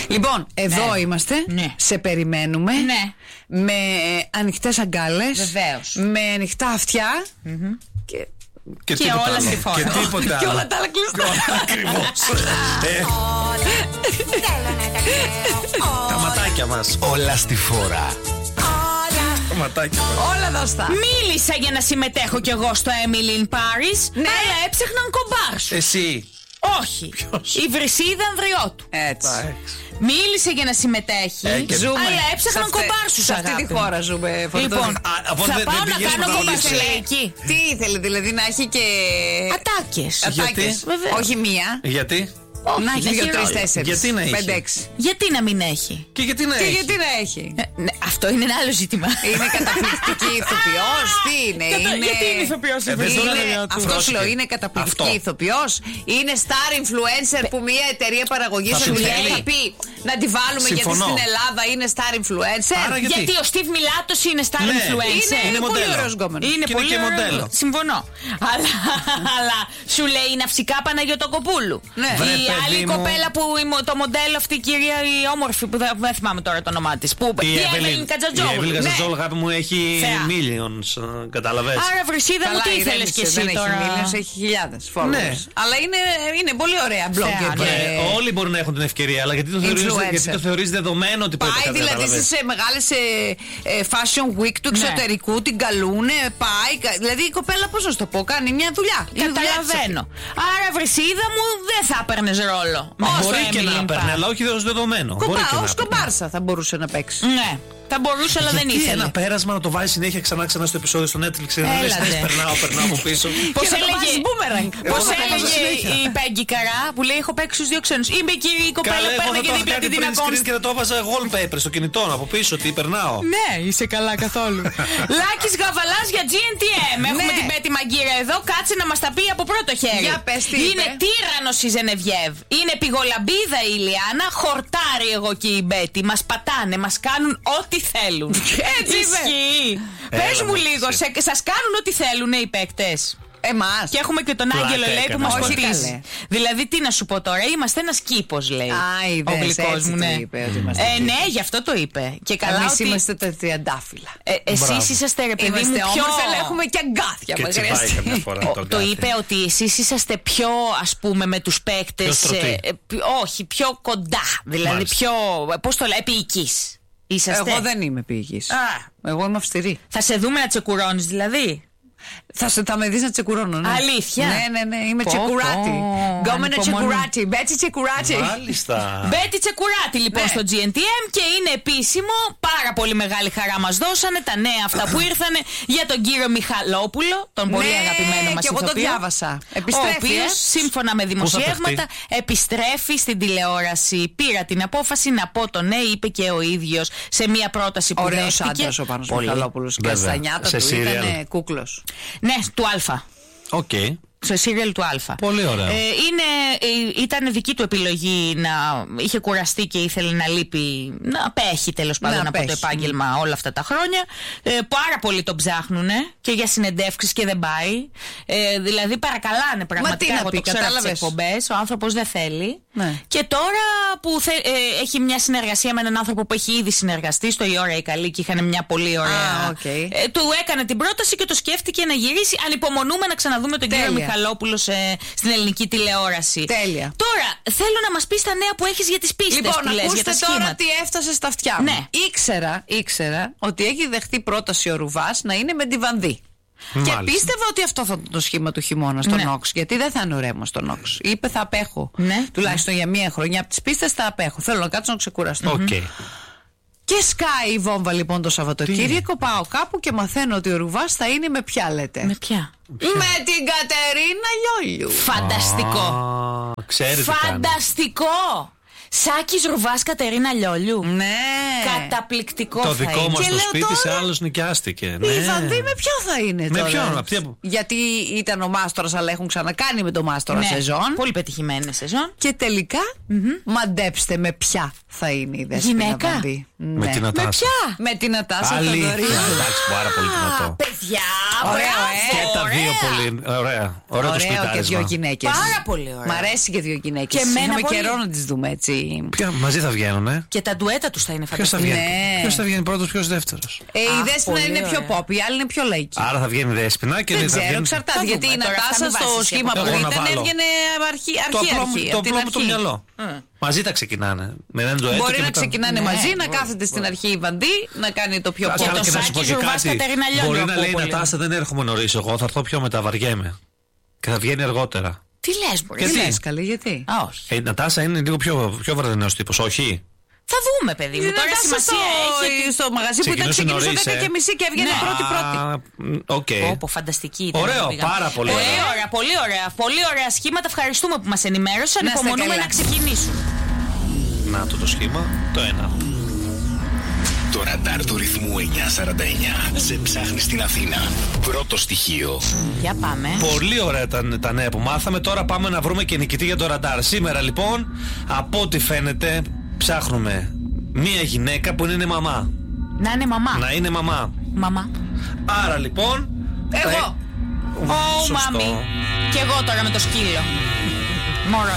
Λοιπόν, εδώ είμαστε. Ναι. Σε περιμένουμε. Ναι. Με ανοιχτές αγκάλες. Βεβαίως. Με ανοιχτά αυτιά. Και όλα στη φόρα. Και τίποτα άλλο. Και όλα τα άλλα κλειστά. Ακριβώς. Τα ματάκια μας. Όλα στη φόρα. Τα ματάκια μας. Όλα δώστα. Μίλησα για να συμμετέχω κι εγώ στο Emily in Paris, Ναι. αλλά έψαχναν κομπάρσου. Εσύ. Όχι. Η Βρυσίδα Ανδριώτου. Έτσι. Μίλησε για να συμμετέχει, αλλά έψαχναν κομπάρσου. Σε αυτή τη χώρα ζούμε. Λοιπόν, αφού θα δεν πάω να πηγαίνεις κάνω πρωτοβουλίες. κομπαρσουλέκι. Τι ήθελε, δηλαδή να έχει και. Ατάκες. Ατάκες. Βεβαίως. Όχι μία. Γιατί? Να έχει έχει 2, 3, ρόλο. 4. Γιατί να έχει? 5, 6. Γιατί να μην έχει? Και γιατί να Και έχει? γιατί να έχει. Ναι, αυτό είναι ένα άλλο ζήτημα. Είναι καταπληκτική ηθοποιός. Τι είναι, Γιατί είναι ηθοποιός η Βρυσίδα Ανδριώτου? Αυτό σου λέω, είναι καταπληκτική Αυτό. ηθοποιός. Είναι star influencer που μια εταιρεία παραγωγής Θα σου Αγγλία θέλει. θα πει να τη βάλουμε γιατί Συμφωνώ. στην Ελλάδα είναι star influencer. Άρα γιατί? Γιατί ο Steve Μιλάτος είναι star Ναι. influencer. Είναι πολύ μοντέλο. ωραίος γκόμενος. Είναι Και πολύ είναι και ωραίο. μοντέλο. Συμφωνώ. Αλλά σου λέει η Ναυσικά Παναγιωτοκοπούλου. Ναι. Βρε, Η άλλη παιδί μου. κοπέλα που το μοντέλο αυτή η κυρία η όμορφη που δεν θυμάμαι τώρα το όνομά της. Η Εύελιν Κατζατζόγλου. Κατζατζόγλου, αγάπη μου, έχει Θεά. millions. Καταλαβες. Άρα Βρυσίδα μου, τι ήθελες κι εσύ δεν τώρα? έχει millions, έχει χιλιάδες followers. Ναι. Αλλά είναι πολύ ωραία blogger. ναι. Όλοι μπορούν να έχουν την ευκαιρία, αλλά γιατί το θεωρείς δεδομένο ότι πρέπει να Πάει δηλαδή καταλαβες. σε μεγάλες fashion week του εξωτερικού, την καλούνε, πάει. Δηλαδή η κοπέλα, πώς να σου το πω, κάνει μια δουλειά. Είναι δουλειά της. Καταλαβαίνω. Άρα Βρυσίδα μου δεν θα έπαιρνες ρόλο. Μπορεί και να παίρνει, αλλά όχι ως δεδομένο. Μπορεί και να Ως κομπάρσα θα μπορούσε να παίξει. Ναι. Θα μπορούσε, αλλά δεν Γιατί ήθελε. ένα πέρασμα να το βάζει συνέχεια ξανά στο επεισόδιο στο Netflix και να λες Έλατε. περνάω από πίσω. Πώς Και να το έλεγε, βάζεις boomerang. πώς Εγώ θα το βάζω έλεγε συνέχεια. η Πέγγι Καρά που λέει: έχω παίξει στους δύο ξένους. Είμαι η κυρία κοπέλα Καλά, που εγώ παίρνει θα και το δίπλα είχα την κάνει print Τινακόμ. screen και θα το έβαζα wallpaper στο κινητό από πίσω ότι περνάω. Ναι, είσαι καλά καθόλου. Λάκης Γαβαλάς για GNTM. Έχουμε την Πέτη Μαγκύρα εδώ. Κάτσε να μας τα πει από πρώτο χέρι. Για πες, τι Είναι είπε? τύρανος η Ζενεβιέβ. Είναι πηγολαμπίδα η Ηλιάνα. Χορτάρι εγώ και η Μπέτη. Μας πατάνε, μας κάνουν ό,τι θέλουν. Έτσι είπε. Ισχύει. Έλα, Πες μου μωρέ, λίγο, σας κάνουν ό,τι θέλουν οι παίκτες? Εμάς. Και έχουμε και τον Πλάκα Άγγελο λέει που έκανα. μας Όχι, ποτίζει. καλέ. Δηλαδή τι να σου πω τώρα, είμαστε ένας κήπος λέει. Α, είδες, ο γλυκός έτσι μου, το ναι. είπε, ότι είμαστε Ναι, γι' αυτό το είπε. Και καλά Εμείς ότι είμαστε τα τριαντάφυλλα. εσείς Μπράβο. είσαστε ρε παιδί μου Είμαστε πιο... όμορφοι, αλλά έχουμε και αγκάθια. Και μα τσιπάει χρειαστεί. καμιά φορά το Το αγκάθι. είπε ότι εσείς είσαστε πιο ας πούμε με τους παίκτες. Πιο στρωτοί. Όχι, πιο κοντά. Δηλαδή Μάλιστα. πιο, πώς το λέει, επίοικης. Είσαστε. Εγώ δεν είμαι ποιηγής. Α. Εγώ είμαι αυστηρή. Θα σε δούμε να τσεκουρώνεις δηλαδή. Θα με δεις να τσεκουρώνω, ναι. Αλήθεια? Ναι, είμαι Πω, τσεκουράτη. πω, Γκόμενα ανυπομονώ. τσεκουράτη. Μπέτσι τσεκουράτη. Μάλιστα. Μπέτη Τσεκουράτη λοιπόν Ναι. στο GNTM και είναι επίσημο. Πάρα πολύ μεγάλη χαρά μας δώσανε τα νέα αυτά που ήρθανε για τον κύριο Μιχαλόπουλο, τον πολύ αγαπημένο μας και εγώ το ηθοποιό. διάβασα. Ο Επιστρέφει. οποίος σύμφωνα με δημοσιεύματα επιστρέφει στην τηλεόραση. Πήρα την απόφαση να πω το ναι, είπε και ο ίδιος σε μια πρόταση που Ωραίος δέχτηκε. άντρας ο Πάνος Πολύ. Μιχαλόπουλος. Και Βέβαια. στα νιάτα Σε του serial. ήταν κούκλος. Ναι, του Α. Οκ. Στο σύριαλ του Α. Πολύ ωραίο. Ήταν δική του επιλογή να είχε κουραστεί και ήθελε να λείπει, να απέχει τέλος πάντων από το απέχει. επάγγελμα όλα αυτά τα χρόνια. Πάρα πολλοί τον ψάχνουνε και για συνεντεύξεις και δεν πάει. Δηλαδή παρακαλάνε πραγματικά. να Εγώ πει, το ξέρω από τις κατάλαβες. εκπομπές. Ο άνθρωπος δεν θέλει. Ναι. Και τώρα που έχει μια συνεργασία με έναν άνθρωπο που έχει ήδη συνεργαστεί στο Η Ώρα η Καλή και είχαν μια πολύ ωραία. οκ. Του έκανε την πρόταση και το σκέφτηκε να γυρίσει. Ανυπομονούμε να ξαναδούμε τον κύριο Τέλεια. Μιχαλόπουλο στην ελληνική τηλεόραση. Τέλεια. Τώρα, θέλω να μας πεις τα νέα που έχεις για τις πίστες Λοιπόν, που λες, για ακούστε τα τώρα σχήματα. τι έφτασε στα αυτιά μου. Ναι. Ήξερα ότι έχει δεχτεί πρόταση ο Ρουβάς να είναι με τη Βανδύ. Μάλιστα. Και πίστευα ότι αυτό θα ήταν το σχήμα του χειμώνα στον Ναι. Όξ. Γιατί δεν θα είναι ωρέμο στον Όξ. Είπε θα απέχω. Ναι. Τουλάχιστον για μία χρονιά από τις πίστες θα απέχω. Θέλω να κάτσω να ξεκουραστώ. Οκ. Και σκάει η βόμβα λοιπόν το Σαββατοκύριακο. Πάω κάπου και μαθαίνω ότι ο Ρουβάς θα είναι με ποια λέτε. Με ποια? Με την Κατερίνα Λιόλιου. Φανταστικό. Α, ξέρει τι κάνει. Φανταστικό. Σάκης Ρουβάς Κατερίνα Λιόλιου. Ναι. Καταπληκτικό Το θα δικό είναι. μας Και το λέω σπίτι σε τώρα, άλλος νοικιάστηκε. Η Ναι. Βανδύ με ποιο θα είναι Με τώρα. ποιον, απ' τι- Γιατί ήταν ο Μάστορας, αλλά έχουν ξανακάνει με τον Μάστορα Ναι, σεζόν. πολύ πετυχημένη σεζόν. Και τελικά, μαντέψτε με ποια θα είναι η Δέσποινα Γυναίκα. Βανδύ. Με Ναι. την Με Νατάσα. ποια? Με την Νατάσα Αλήθεια. Θεοδωρίδου. Εντάξει, πάρα πολύ δυνατό. Παιδιά, Ωραίο, Και τα δύο πολύ. Ωραία. Ωραίο το σπιτάρισμα. και δύο γυναίκες. Πάρα πολύ ωραία. Μ' αρέσει και δύο γυναίκες. Και εμένα είχαμε πολύ. καιρό να τις δούμε έτσι. Μαζί θα βγαίνουνε. Και τα ντουέτα τους θα είναι Ποιος θα φανταστικά. βγαίνει, ποιος θα βγαίνει πρώτος, ποιος δεύτερος? Η Δέσποινα πολύ είναι πιο ωραία. pop, η άλλη είναι πιο λαϊκή. Άρα θα βγαίνει η Δέσποινα και Δεν θα ξέρω, βγαίνει. εξαρτάται. Θα Γιατί η δούμε τώρα, Νατάσα θα με στο βάζεις σχήμα εσύ που από εδώ. ήταν Να βάλω. έβγαινε Το αρχή. απλό μου το μυαλό. Μαζί τα ξεκινάνε. Με έναν ντουέτο. Μπορεί και να μετά- ξεκινάνε μαζί, να κάθεται στην αρχή η Βαντή, να κάνει το πιο Κάτσε, pop. αλλά το και να σου πω Σάκη και Ζουρβάς κάτι. Κατερίνα Λιώνιο Μπορεί να ακούω λέει η πολύ. Νατάσα, δεν έρχομαι νωρίς. Εγώ θα έρθω πιο μετά, βαριέμαι. Και θα βγαίνει αργότερα. Τι λες, μπορεί. Τι Γιατί? λες καλέ, γιατί? Α, όχι. Η Νατάσα είναι λίγο πιο βραδινός τύπος, όχι? Θα δούμε, παιδί μου. Η Τώρα Νατάσα σημασία έχει. στο μαγαζί που ήταν Ξεκινούσε ξεκινούσε νωρίς, 10:30 και έβγαινε Ναι. πρώτη. Οκ. Όπω φανταστική ήταν. Ωραίο, που πήγαμε. πάρα πολύ Πολύ ωραίο. ωραία, πολύ ωραία. Πολύ ωραία σχήματα. Ευχαριστούμε που μας ενημέρωσαν. Να είστε Υπομονούμε καλά. να ξεκινήσουν. Να το σχήμα, το ένα. Το ραντάρ του ρυθμού 949 σε ψάχνει στην Αθήνα. Πρώτο στοιχείο. Για πάμε. Πολύ ωραία τα νέα που μάθαμε. Τώρα πάμε να βρούμε και νικητή για το ραντάρ. Σήμερα λοιπόν, από ό,τι φαίνεται, ψάχνουμε μία γυναίκα που είναι μαμά. Να είναι μαμά. Να είναι μαμά. Μαμά. Άρα λοιπόν. Εγώ. Ω, Σωστό. μάμι. Και εγώ τώρα με το σκύλο. Μωρό